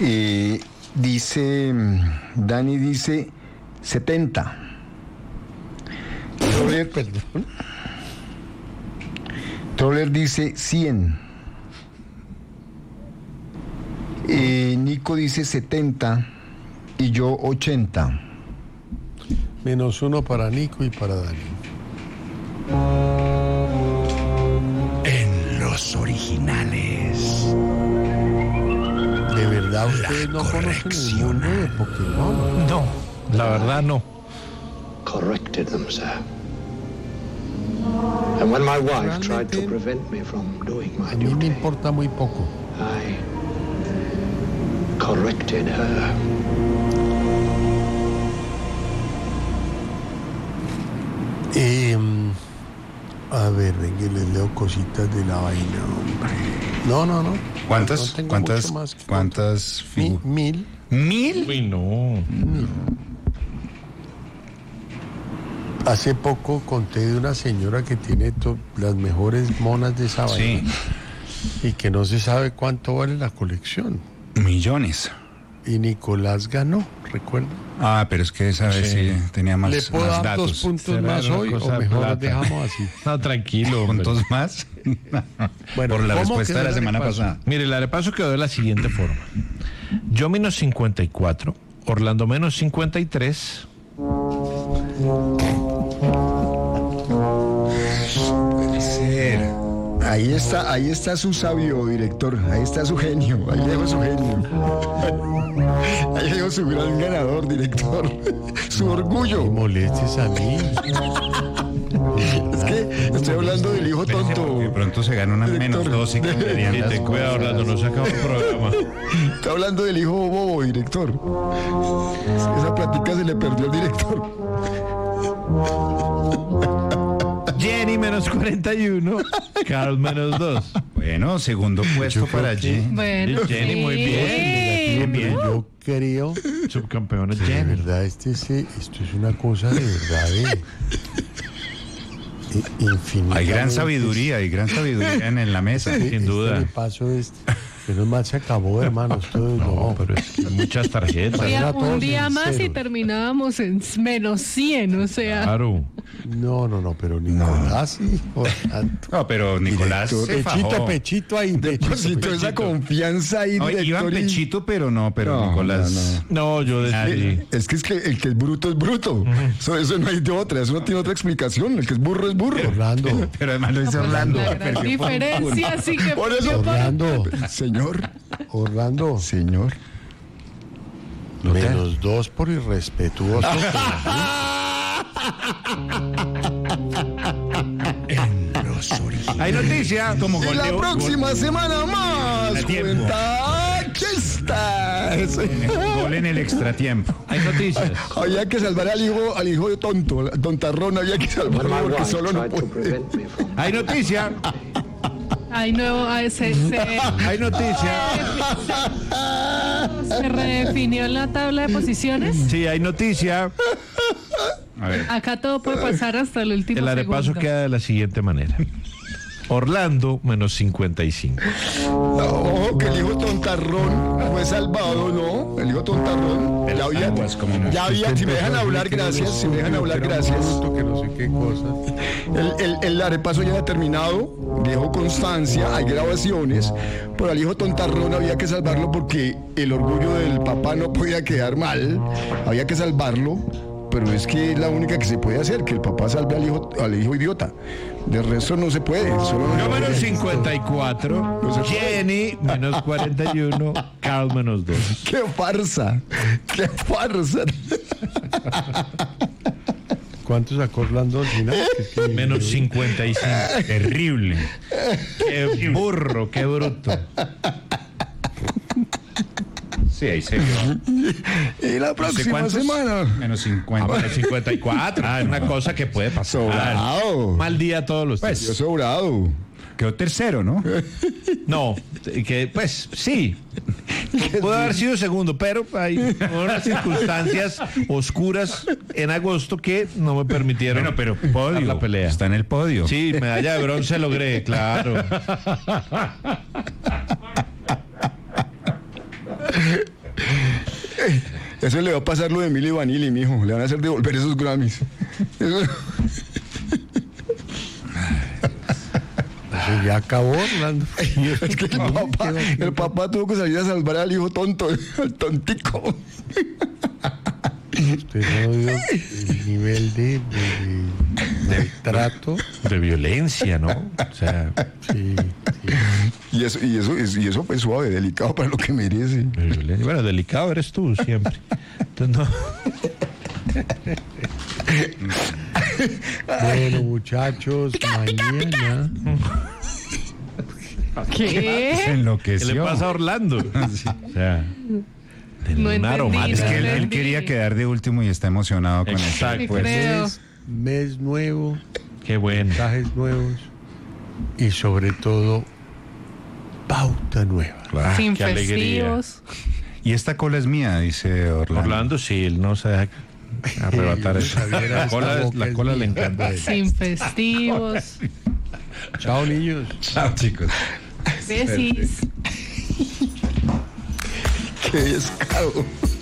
Dani dice 70. Troller dice 100. Nico dice 70 y yo 80. -1 para Nico y para Dani. En los originales. ¿De verdad ustedes no conocen el mundo de Pokémon? No, la verdad no. Corrected them, sir. And when my wife tried to prevent me from doing my A mí me duty, importa muy poco. I corrected her. A ver, venga, les leo cositas de la vaina, hombre. No. ¿Cuántas? No tengo ¿Cuántas? mucho más que ¿Cuántas? 1000. ¿1000? Uy, no. Hace poco conté de una señora que tiene las mejores monas de esa Sí. vaina y que no se sabe cuánto vale la colección. Millones. Y Nicolás ganó, ¿recuerda? Ah, pero es que esa vez sí tenía más, ¿Le puedo más dar datos. 2 puntos Será más una hoy cosa o de mejor plata. los dejamos así? No, tranquilo. hombre. ¿Puntos más? Bueno, por la ¿cómo respuesta quedó de la el semana repaso? pasada. Mire, el arepaso quedó de la siguiente forma. Yo -54, Orlando -53. Puede ser. Ahí está su sabio director, ahí está su genio, ahí llegó su genio. Ahí llegó su gran ganador, director. Su No orgullo. molestes a mí. Es que estoy hablando del hijo De tonto. pronto se gana una Director. -2 y cambiarían las Ten cuidado, cosas. Orlando, no se acaba el programa. Está hablando del hijo bobo, director. Esa plática se le perdió al director. Jenny -41, Carl -2. Bueno, segundo puesto para allí. Bueno, Jenny, muy bien. Bien, yo creo, Subcampeona de Jenny. verdad, esto es una cosa de verdad infinita. Hay gran sabiduría en la mesa. Sin duda. El paso menos mal se acabó, hermanos. Todo, no, Pero es que muchas tarjetas. un día más y sinceros. terminábamos en -100, o sea. Claro. No, pero Nicolás sí. No, pero Nicolás se fajó. Pechito ahí. Depositó esa confianza ahí, No, director. iban pechito, pero Nicolás. No, yo decidí. Es que el que es bruto es bruto. Eso no hay de otra, eso no tiene otra explicación. El que es burro es burro. Orlando, Pero además lo dice Orlando. La gran perdió por un diferencia, punto. así que. Por eso, Orlando, señor. -2 por irrespetuoso. Los originales. Hay noticia. Como Y la próxima semana más. A tiempo. Cuenta chistas. Gol en el extratiempo. Hay noticias. Había que salvar al hijo de tonto, tontarrón, había que When my salvarlo porque wife solo no tried to puede. prevent me from Hay noticia. Hay nuevo. Hay noticia. Se redefinió la tabla de posiciones. Sí, hay noticia. A ver. Acá todo puede pasar hasta el último El arepaso segundo. queda de la siguiente manera. Orlando -55. Ojo que el hijo tontarrón fue salvado, ¿no? El hijo tontarrón. De las aguas, como no. Ya había, si me dejan hablar, gracias. Si me dejan hablar, gracias. Que no sé qué cosa. El arepaso ya había terminado, dejó constancia, hay grabaciones, pero al hijo tontarrón había que salvarlo porque el orgullo del papá no podía quedar mal, había que salvarlo, pero es que es la única que se puede hacer, que el papá salve al hijo idiota. De resto no se puede. Solo Número 54. Jenny -41. Carl -2. ¡Qué farsa! ¡Qué farsa! ¿Cuánto sacó Orlando al final? -55. Terrible. Qué burro, qué bruto. Sí, ahí se vio. Y la próxima semana. -50. 54. Ah, es una cosa que puede pasar. Sobrado. Mal día todos los días. Yo sobrado. Quedó tercero, ¿no? No, que pues sí. Puede haber sido segundo, pero hay unas circunstancias oscuras en agosto que no me permitieron Bueno, pero dar podio. la pelea. Está en el podio. Sí, medalla de bronce logré, claro. Eso le va a pasar lo de Milli Vanilli, mijo. Le van a hacer devolver esos Grammys. Eso- Eso ya acabó, Orlando. Es que el papá tuvo que salir a salvar al hijo tonto, al tontico. Usted no vio el nivel de trato. De violencia, ¿no? O sea, Sí, Y eso pues suave, delicado para lo que merece. de violencia. Bueno, delicado eres tú siempre. Entonces, no. Bueno, muchachos, mañana. ¿Qué? Se ¿Qué enloqueció. le pasa a Orlando? O sea, No un entendí, aromático. Es que él entendí. quería quedar de último y está emocionado con eso. Exacto. Sí, Pues, creo. Mes nuevo, Qué bueno. mensajes nuevos y sobre todo pauta nueva. Ah, Sin qué alegría. festivos. y esta cola es mía, dice Orlando. Orlando, sí, él no se deja arrebatar eso. Javier, esta boca La es cola le mía. encanta. Sin festivos. Chao, niños. Chao, chicos. Besis. Qué descaro.